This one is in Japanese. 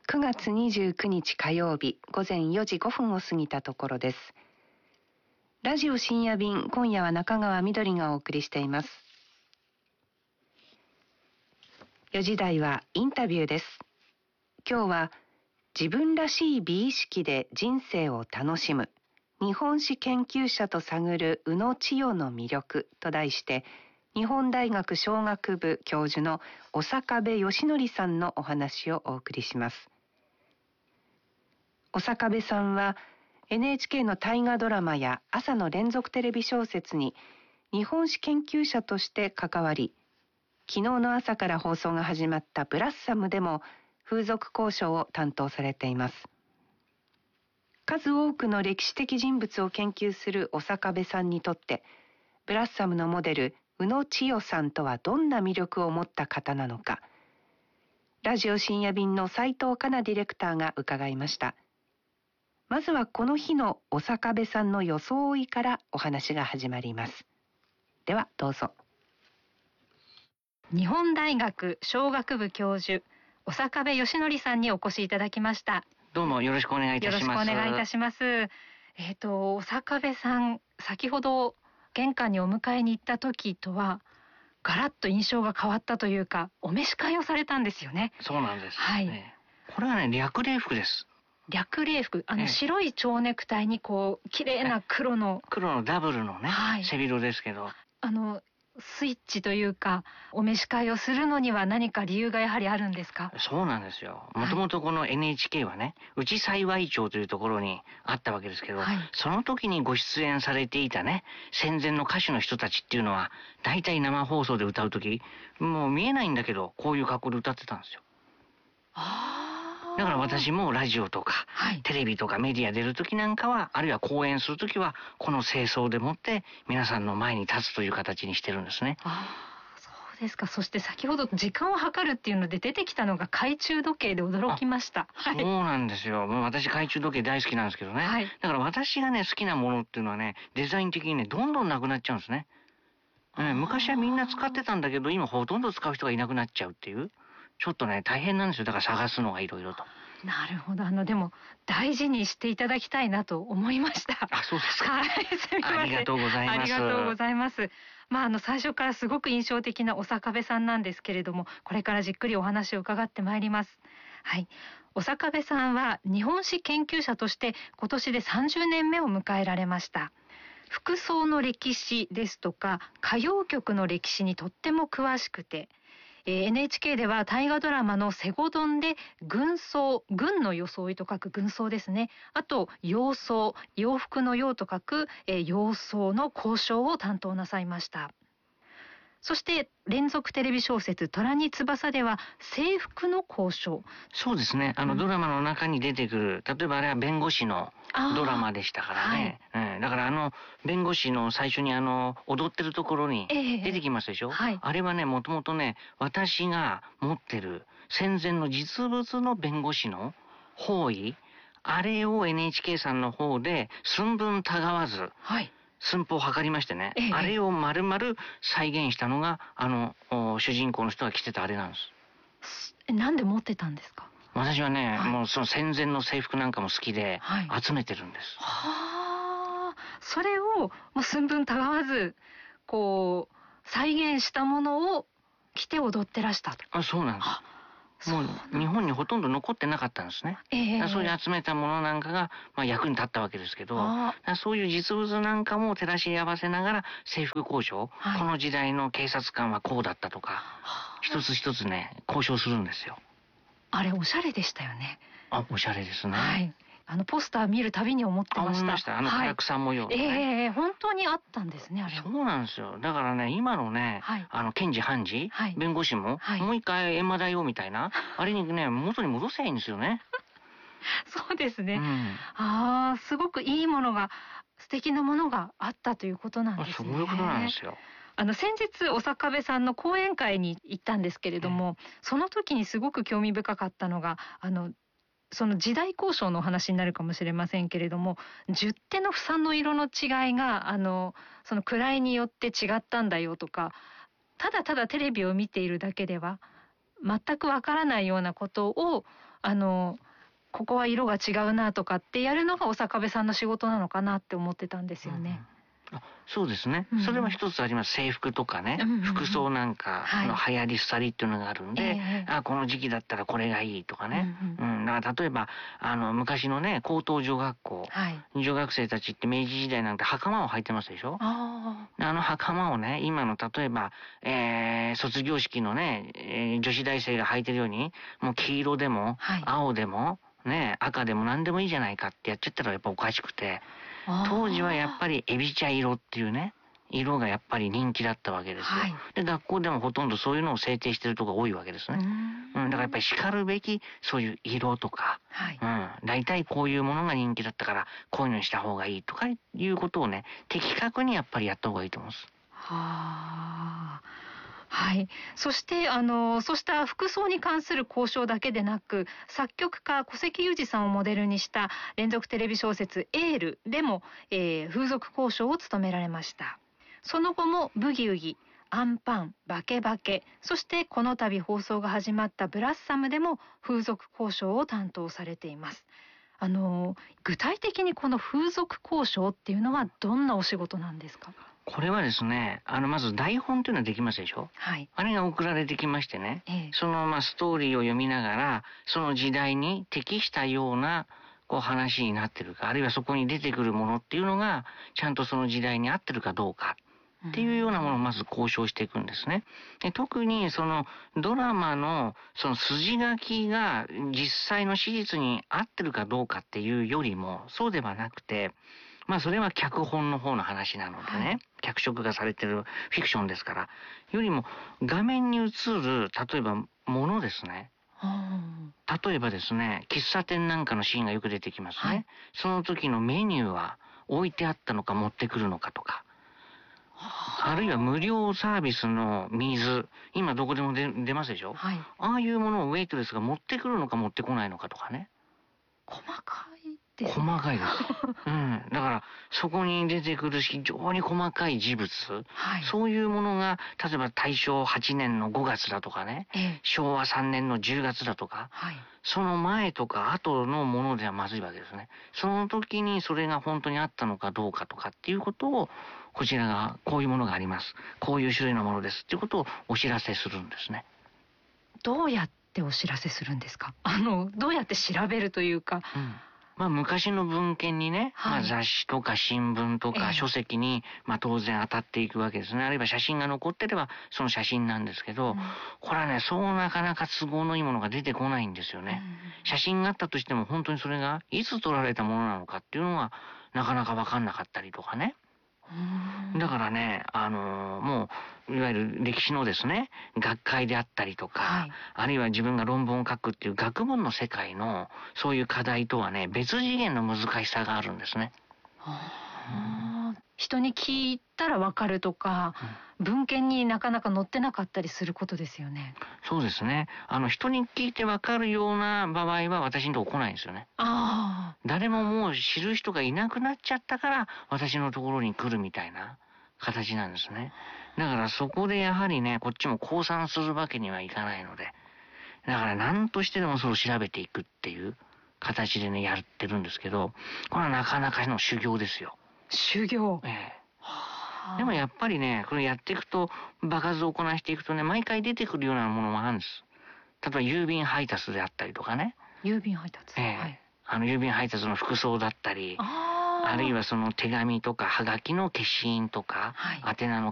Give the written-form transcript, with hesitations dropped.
9月29日火曜日午前4時5分を過ぎたところです。ラジオ深夜便、今夜は中川みどりがお送りしています。4時台はインタビューです。今日は自分らしい美意識で人生を楽しむ日本史研究者と探る宇野千代の魅力と題して、日本大学商学部教授の小坂部義則さんのお話をお送りします。小坂部さんは NHK の大河ドラマや朝の連続テレビ小説に日本史研究者として関わり、昨日の朝から放送が始まったブラッサムでも風俗交渉を担当されています。数多くの歴史的人物を研究する小坂部さんにとって、ブラッサムのモデル宇野千代さんとはどんな魅力を持った方なのか、ラジオ深夜便の斉藤香奈ディレクターが伺いました。まずはこの日の小坂部さんの装いからお話が始まります。ではどうぞ。 日本大学商学部教授小坂部義則さんにお越しいただきました。 どうもよろしくお願いいたします。 よろしくお願いいたします。小坂部さん、先ほど玄関にお迎えに行った時とはガラッと印象が変わったというか、お召し替えをされたんですよね。 そうなんです、 はい。 これはね、略礼服です。 略礼服、白い蝶ネクタイにこう綺麗な黒のダブルのね、背広ですけど、 スイッチというか、お召し替えをするのには何か理由がやはりあるんですか？ そうなんですよ。もともとこの NHK はね、内幸町というところにあったわけですけど、その時にご出演されていたね、戦前の歌手の人たちっていうのは、大体生放送で歌う時、もう見えないんだけど、こういう格好で歌ってたんですよ。だから私もラジオとか、テレビとかメディア出る時なんかは、あるいは講演する時は、この正装でもって皆さんの前に立つという形にしてるんですね。 そうですか。そして先ほど時間を計るっていうので出てきたのが懐中時計で驚きました。 そうなんですよ。もう私懐中時計大好きなんですけどね。だから私がね、好きなものっていうのはね、デザイン的にね、どんどんなくなっちゃうんですね。昔はみんな使ってたんだけど、今ほとんど使う人がいなくなっちゃうっていう。ちょっとね、大変なんですよ。だから探すのがいろいろと。 なるほど。でも大事にしていただきたいなと思いました。 そうですか。 すみません。 ありがとうございます。 ありがとうございます。最初からすごく印象的な小坂部さんなんですけれども、これからじっくりお話を伺ってまいります。小坂部さんは日本史研究者として今年で30年目を迎えられました。服装の歴史ですとか歌謡曲の歴史にとっても詳しくて、NHK では大河ドラマの西郷どんで軍装、軍の装いと書く軍装ですね。あと洋装、洋服の洋と書く、洋装の考証を担当なさいました。そして連続テレビ小説虎に翼では制服の考証。 そうですね。ドラマの中に出てくる、例えばあれは弁護士のドラマでしたからね。だから弁護士の最初に踊ってるところに出てきますでしょ。あれはね、もともとね、私が持ってる戦前の実物の弁護士の方位、あれを NHK さんの方で寸分たがわず、寸法を測りましてね、あれを丸々再現したのが主人公の人が着てたあれなんです。 なんで持ってたんですか？ 私はね、もうその戦前の制服なんかも好きで集めてるんです。 それをもう寸分たがわずこう再現したものを着て踊ってらしたと。 そうなんです。もう日本にほとんど残ってなかったんですね。そういう集めたものなんかが、役に立ったわけですけど、そういう実物なんかも照らし合わせながら制服交渉、この時代の警察官はこうだったとか、一つ一つね、交渉するんですよ。 あれおしゃれでしたよね。 おしゃれですね。 ポスター見るたびに思ってました。 思いました。唐草模様、 本当にあったんですね、あれ。 そうなんですよ。だからね、今のね、検事判事、弁護士も、もう一回閻魔だよみたいな、あれにね、元に戻せばいいんですよね。 そうですね。すごくいいものが、素敵なものがあったということなんですね。 そういうことなんですよ。 先日小坂部さんの講演会に行ったんですけれども、その時にすごく興味深かったのが、その時代交渉のお話になるかもしれませんけれども、十手の房の色の違いがその位によって違ったんだよとか、ただただテレビを見ているだけでは全くわからないようなことをここは色が違うなとかってやるのが小坂部さんの仕事なのかなって思ってたんですよね。 そうですね、それは一つあります。制服とかね、服装なんかの流行り廃りっていうのがあるんで、この時期だったらこれがいいとかね、だから例えば昔のね高等女学校、女学生たちって明治時代なんて袴を履いてますでしょ。袴をね今の例えば、卒業式のね、女子大生が履いてるようにもう黄色でも、青でもね赤でも何でもいいじゃないかってやっちゃったらやっぱおかしくて、当時はやっぱりエビ茶色っていうね色がやっぱり人気だったわけですよ、で学校でもほとんどそういうのを制定してるところが多いわけですね。だからやっぱりしかるべきそういう色とか、大体こういうものが人気だったからこういうのにした方がいいとかいうことをね的確にやっぱりやった方がいいと思います。 そしてそうした服装に関する交渉だけでなく、作曲家古関裕而さんをモデルにした連続テレビ小説エールでも、風俗交渉を務められました。その後もブギウギ、アンパン、バケバケ、そしてこの度放送が始まったブラッサムでも風俗交渉を担当されています。具体的にこの風俗交渉っていうのはどんなお仕事なんですか？ これはですね、まず台本というのはできますでしょ。あれが送られてきましてね、そのストーリーを読みながらその時代に適したような話になってるか、あるいはそこに出てくるものっていうのがちゃんとその時代に合ってるかどうかっていうようなものをまず交渉していくんですね。で特にそのドラマのその筋書きが実際の史実に合ってるかどうかっていうよりもそうではなくて、それは脚本の方の話なのでね、脚色がされてるフィクションですから、よりも画面に映る例えばものですね。例えばですね、喫茶店なんかのシーンがよく出てきますね。その時のメニューは置いてあったのか持ってくるのかとか、あるいは無料サービスの水、今どこでも出ますでしょ、ああいうものをウェイトレスが持ってくるのか持ってこないのかとかね。 細かいですね。 細かいです、だからそこに出てくる非常に細かい事物、そういうものが例えば大正8年の5月だとかね、昭和3年の10月だとか、その前とか後のものではまずいわけですね。その時にそれが本当にあったのかどうかとかっていうことを、こちらがこういうものがあります、こういう種類のものですっていうことをお知らせするんですね。 どうやってお知らせするんですか？どうやって調べるというか、 昔の文献にね、雑誌とか新聞とか書籍に、当然当たっていくわけですね。あるいは写真が残ってればその写真なんですけど、これはねそうなかなか都合のいいものが出てこないんですよね。写真があったとしても本当にそれがいつ撮られたものなのかっていうのはなかなか分かんなかったりとかね。だからね、もういわゆる歴史のですね学会であったりとか、あるいは自分が論文を書くっていう学問の世界のそういう課題とはね別次元の難しさがあるんですね。 人に聞いたら分かるとか、文献になかなか載ってなかったりすることですよね。 そうですね。人に聞いて分かるような場合は私のとこ来ないんですよね。誰ももう知る人がいなくなっちゃったから私のところに来るみたいな形なんですね。だからそこでやはりねこっちも降参するわけにはいかないので、だから何としてでもそれを調べていくっていう形でねやってるんですけど、これはなかなかの修行ですよ。 修行。 でもやっぱりねこれやっていくと場数をこなしていくとね毎回出てくるようなものもあるんです。例えば郵便配達であったりとかね。 郵便配達。 郵便配達の服装だったり、あるいはその手紙とかはがきの消印とか、宛名の